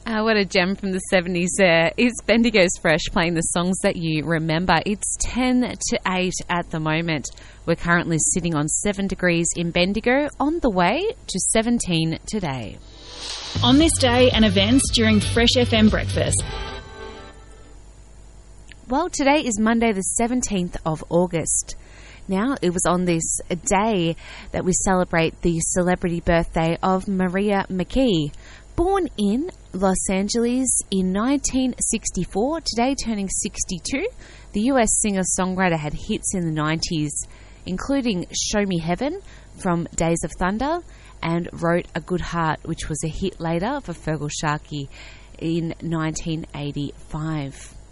What a gem from the 70s there. It's Bendigo's Fresh playing the songs that you remember. It's 10 to 8 at the moment. We're currently sitting on 7 degrees in Bendigo, on the way to 17 today. On this day and events during Fresh FM Breakfast. Well, today is Monday the 17th of August. Now, it was on this day that we celebrate the celebrity birthday of Maria McKee. Born in Los Angeles in 1964, today turning 62, the US singer-songwriter had hits in the 90s, including Show Me Heaven from Days of Thunder and wrote A Good Heart, which was a hit later for Fergal Sharkey in 1985.